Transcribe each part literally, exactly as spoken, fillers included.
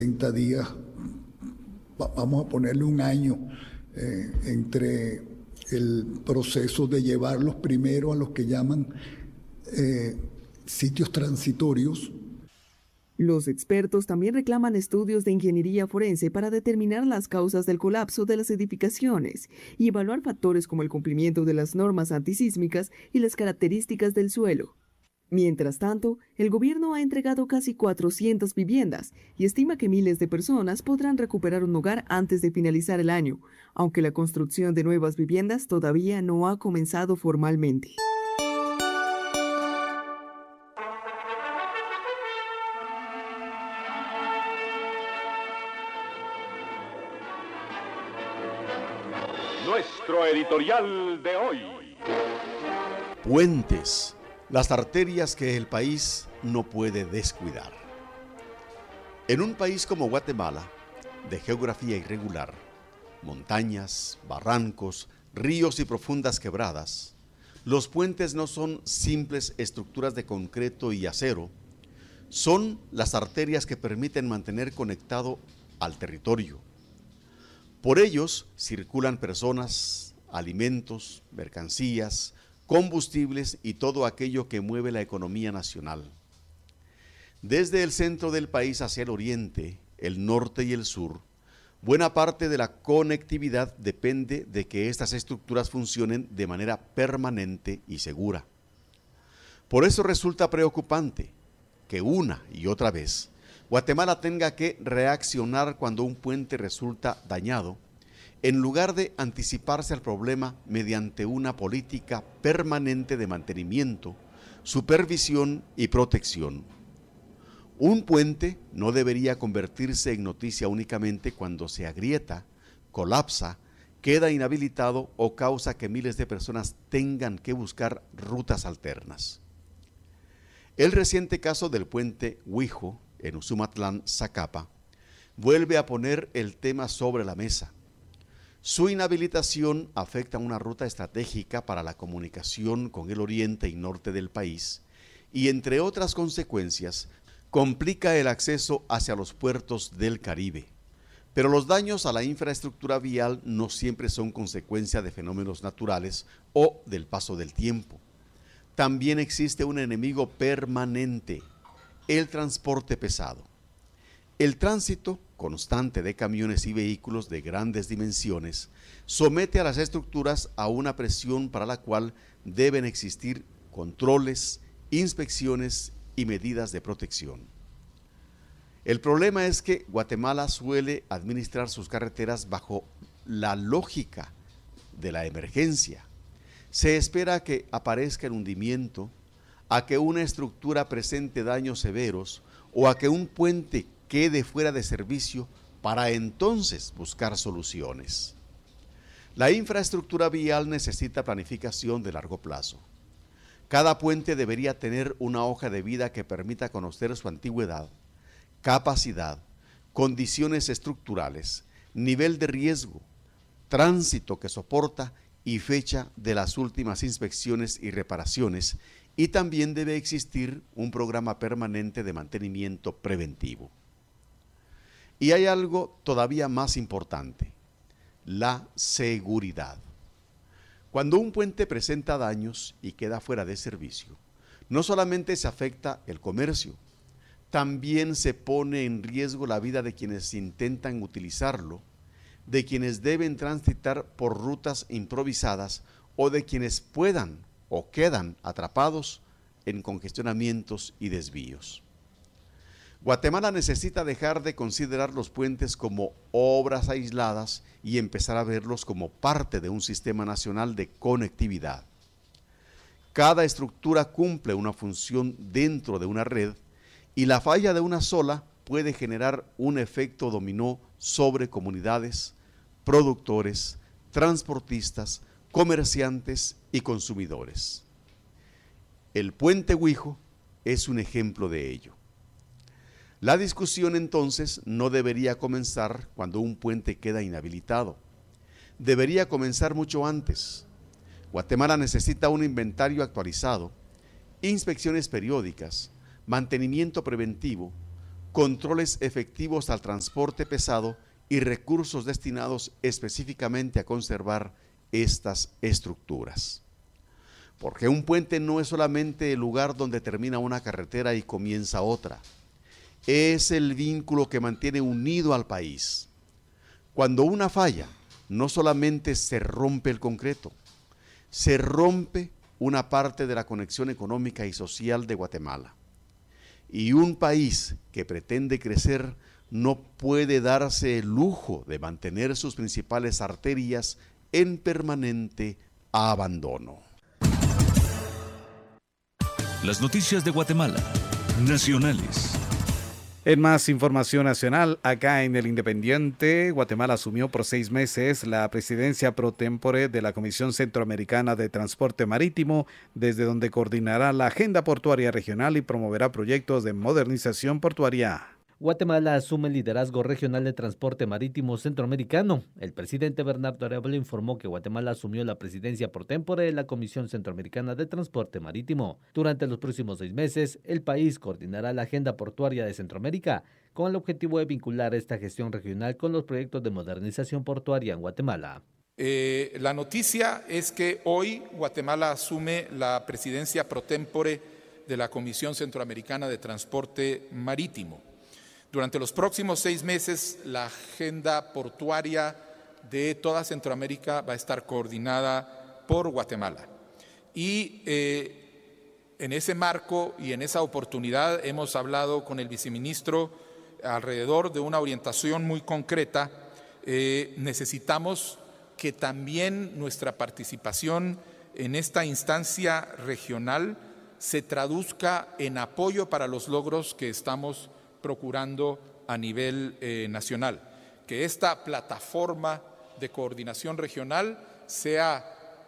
treinta días, vamos a ponerle un año, eh, entre el proceso de llevarlos primero a los que llaman eh, sitios transitorios. Los expertos también reclaman estudios de ingeniería forense para determinar las causas del colapso de las edificaciones y evaluar factores como el cumplimiento de las normas antisísmicas y las características del suelo. Mientras tanto, el gobierno ha entregado casi cuatrocientas viviendas y estima que miles de personas podrán recuperar un hogar antes de finalizar el año, aunque la construcción de nuevas viviendas todavía no ha comenzado formalmente. Nuestro editorial de hoy. Puentes, las arterias que el país no puede descuidar. En un país como Guatemala, de geografía irregular, montañas, barrancos, ríos y profundas quebradas, los puentes no son simples estructuras de concreto y acero, son las arterias que permiten mantener conectado al territorio. Por ellos circulan personas, alimentos, mercancías, combustibles y todo aquello que mueve la economía nacional. Desde el centro del país hacia el oriente, el norte y el sur, buena parte de la conectividad depende de que estas estructuras funcionen de manera permanente y segura. Por eso resulta preocupante que una y otra vez Guatemala tenga que reaccionar cuando un puente resulta dañado, en lugar de anticiparse al problema mediante una política permanente de mantenimiento, supervisión y protección. Un puente no debería convertirse en noticia únicamente cuando se agrieta, colapsa, queda inhabilitado o causa que miles de personas tengan que buscar rutas alternas. El reciente caso del puente Huijo, en Usumatlán, Zacapa, vuelve a poner el tema sobre la mesa. Su inhabilitación afecta una ruta estratégica para la comunicación con el oriente y norte del país y, entre otras consecuencias, complica el acceso hacia los puertos del Caribe. Pero los daños a la infraestructura vial no siempre son consecuencia de fenómenos naturales o del paso del tiempo. También existe un enemigo permanente: el transporte pesado. El tránsito constante de camiones y vehículos de grandes dimensiones somete a las estructuras a una presión para la cual deben existir controles, inspecciones y medidas de protección. El problema es que Guatemala suele administrar sus carreteras bajo la lógica de la emergencia. Se espera a que aparezca el hundimiento, a que una estructura presente daños severos o a que un puente quede fuera de servicio para entonces buscar soluciones. La infraestructura vial necesita planificación de largo plazo. Cada puente debería tener una hoja de vida que permita conocer su antigüedad, capacidad, condiciones estructurales, nivel de riesgo, tránsito que soporta y fecha de las últimas inspecciones y reparaciones, y también debe existir un programa permanente de mantenimiento preventivo. Y hay algo todavía más importante: la seguridad. Cuando un puente presenta daños y queda fuera de servicio, no solamente se afecta el comercio, también se pone en riesgo la vida de quienes intentan utilizarlo, de quienes deben transitar por rutas improvisadas o de quienes puedan o quedan atrapados en congestionamientos y desvíos. Guatemala necesita dejar de considerar los puentes como obras aisladas y empezar a verlos como parte de un sistema nacional de conectividad. Cada estructura cumple una función dentro de una red y la falla de una sola puede generar un efecto dominó sobre comunidades, productores, transportistas, comerciantes y consumidores. El puente Huijo es un ejemplo de ello. La discusión entonces no debería comenzar cuando un puente queda inhabilitado. Debería comenzar mucho antes. Guatemala necesita un inventario actualizado, inspecciones periódicas, mantenimiento preventivo, controles efectivos al transporte pesado y recursos destinados específicamente a conservar estas estructuras. Porque un puente no es solamente el lugar donde termina una carretera y comienza otra. Es el vínculo que mantiene unido al país. Cuando una falla, no solamente se rompe el concreto, se rompe una parte de la conexión económica y social de Guatemala. Y un país que pretende crecer no puede darse el lujo de mantener sus principales arterias en permanente abandono. Las noticias de Guatemala, nacionales. En más información nacional, acá en El Independiente, Guatemala asumió por seis meses la presidencia pro tempore de la Comisión Centroamericana de Transporte Marítimo, desde donde coordinará la agenda portuaria regional y promoverá proyectos de modernización portuaria. Guatemala asume el liderazgo regional de transporte marítimo centroamericano. El presidente Bernardo Arevalo informó que Guatemala asumió la presidencia por tempore de la Comisión Centroamericana de Transporte Marítimo. Durante los próximos seis meses, el país coordinará la agenda portuaria de Centroamérica con el objetivo de vincular esta gestión regional con los proyectos de modernización portuaria en Guatemala. Eh, la noticia es que hoy Guatemala asume la presidencia pro tempore de la Comisión Centroamericana de Transporte Marítimo. Durante los próximos seis meses, la agenda portuaria de toda Centroamérica va a estar coordinada por Guatemala. Y eh, en ese marco y en esa oportunidad hemos hablado con el viceministro alrededor de una orientación muy concreta. Eh, necesitamos que también nuestra participación en esta instancia regional se traduzca en apoyo para los logros que estamos procurando a nivel eh, nacional, que esta plataforma de coordinación regional sea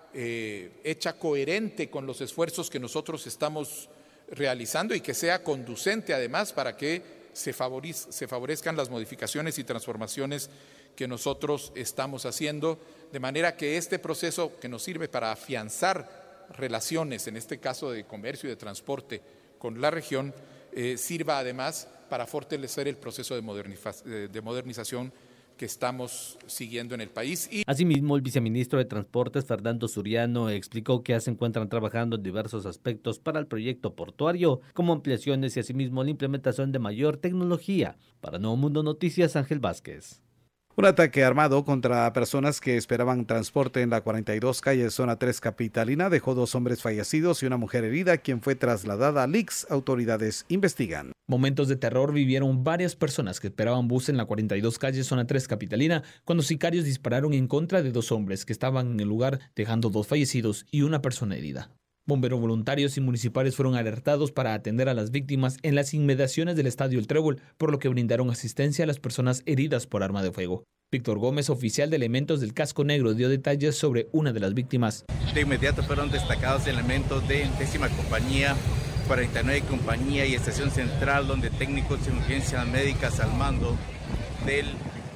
eh, hecha coherente con los esfuerzos que nosotros estamos realizando y que sea conducente además para que se, favorez, se favorezcan las modificaciones y transformaciones que nosotros estamos haciendo, de manera que este proceso que nos sirve para afianzar relaciones, en este caso de comercio y de transporte con la región, eh, sirva además para fortalecer el proceso de, moderniza- de modernización que estamos siguiendo en el país. Y Asimismo, el viceministro de Transportes, Fernando Suriano, explicó que ya se encuentran trabajando en diversos aspectos para el proyecto portuario, como ampliaciones y asimismo la implementación de mayor tecnología. Para Nuevo Mundo Noticias, Ángel Vázquez. Un ataque armado contra personas que esperaban transporte en la cuarenta y dos calle zona tres capitalina dejó dos hombres fallecidos y una mujer herida, quien fue trasladada al I C S. Autoridades investigan. Momentos de terror vivieron varias personas que esperaban bus en la cuarenta y dos calle zona tres capitalina cuando sicarios dispararon en contra de dos hombres que estaban en el lugar, dejando dos fallecidos y una persona herida. Bomberos voluntarios y municipales fueron alertados para atender a las víctimas en las inmediaciones del Estadio El Trébol, por lo que brindaron asistencia a las personas heridas por arma de fuego. Víctor Gómez, oficial de elementos del Casco Negro, dio detalles sobre una de las víctimas. De inmediato fueron destacados elementos de décima compañía, cuarenta y nueve compañía y estación central, donde técnicos de urgencias médicas al mando del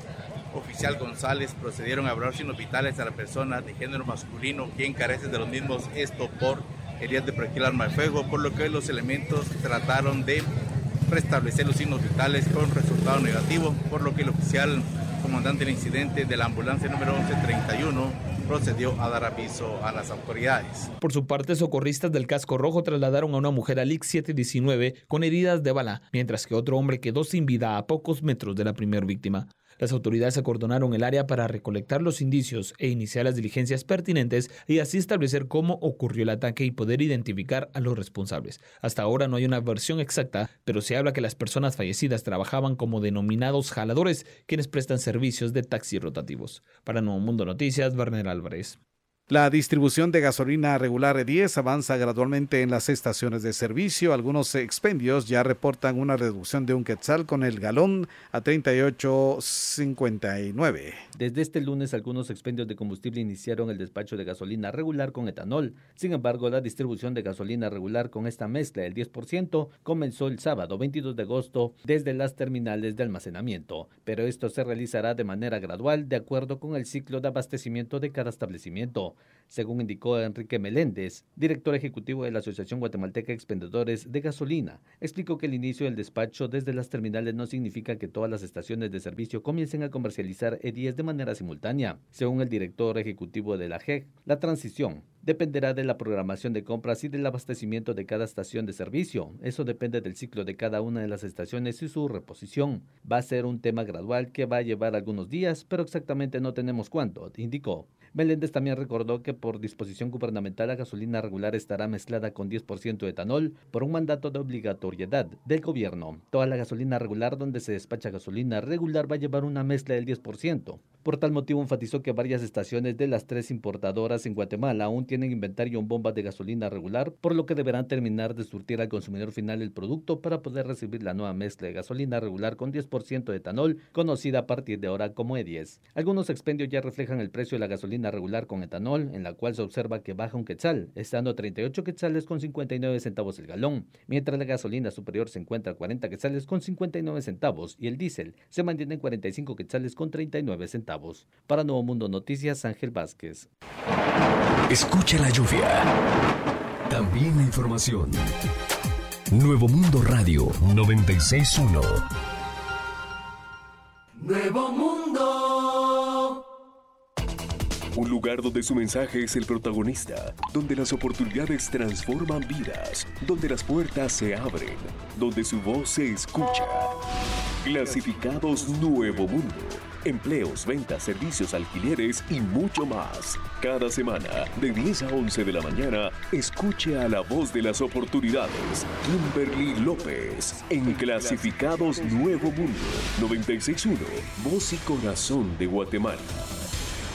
oficial González procedieron a abrir signos vitales a la persona de género masculino, quien carece de los mismos, esto por heridas de proyectil arma de fuego, por lo que los elementos trataron de restablecer los signos vitales con resultado negativo, por lo que el oficial comandante del incidente de la ambulancia número once treinta y uno procedió a dar aviso a las autoridades. Por su parte, socorristas del Casco Rojo trasladaron a una mujer al I C S siete diecinueve con heridas de bala, mientras que otro hombre quedó sin vida a pocos metros de la primera víctima. Las autoridades acordonaron el área para recolectar los indicios e iniciar las diligencias pertinentes y así establecer cómo ocurrió el ataque y poder identificar a los responsables. Hasta ahora no hay una versión exacta, pero se habla que las personas fallecidas trabajaban como denominados jaladores, quienes prestan servicios de taxis rotativos. Para Nuevo Mundo Noticias, Werner Álvarez. La distribución de gasolina regular E diez avanza gradualmente en las estaciones de servicio. Algunos expendios ya reportan una reducción de un quetzal con el galón a treinta y ocho cincuenta y nueve. Desde este lunes, algunos expendios de combustible iniciaron el despacho de gasolina regular con etanol. Sin embargo, la distribución de gasolina regular con esta mezcla del diez por ciento comenzó el sábado veintidós de agosto desde las terminales de almacenamiento, pero esto se realizará de manera gradual de acuerdo con el ciclo de abastecimiento de cada establecimiento. según indicó Enrique Meléndez, director ejecutivo de la Asociación Guatemalteca de Expendedores de Gasolina. Explicó que el inicio del despacho desde las terminales no significa que todas las estaciones de servicio comiencen a comercializar E diez de manera simultánea. Según el director ejecutivo de la G E C, la transición dependerá de la programación de compras y del abastecimiento de cada estación de servicio. Eso depende del ciclo de cada una de las estaciones y su reposición. Va a ser un tema gradual que va a llevar algunos días, pero exactamente no tenemos cuánto, indicó. Meléndez también recordó que por disposición gubernamental la gasolina regular estará mezclada con diez por ciento de etanol por un mandato de obligatoriedad del gobierno. Toda la gasolina regular donde se despacha gasolina regular va a llevar una mezcla del diez por ciento. Por tal motivo enfatizó que varias estaciones de las tres importadoras en Guatemala aún tienen inventario en bombas de gasolina regular, por lo que deberán terminar de surtir al consumidor final el producto para poder recibir la nueva mezcla de gasolina regular con diez por ciento de etanol, conocida a partir de ahora como E diez. Algunos expendios ya reflejan el precio de la gasolina regular con etanol, en la cual se observa que baja un quetzal, estando a treinta y ocho quetzales con cincuenta y nueve centavos el galón, mientras la gasolina superior se encuentra a cuarenta quetzales con cincuenta y nueve centavos y el diésel se mantiene en cuarenta y cinco quetzales con treinta y nueve centavos. Para Nuevo Mundo Noticias, Ángel Vázquez. Escucha la lluvia, también la información. Nuevo Mundo Radio noventa y seis punto uno. Nuevo Mundo. Un lugar donde su mensaje es el protagonista, donde las oportunidades transforman vidas, donde las puertas se abren, donde su voz se escucha. Clasificados Nuevo Mundo. Empleos, ventas, servicios, alquileres y mucho más. Cada semana, de diez a once de la mañana, escuche a la voz de las oportunidades, Kimberly López, en Clasificados Nuevo Mundo, noventa y seis punto uno, Voz y Corazón de Guatemala.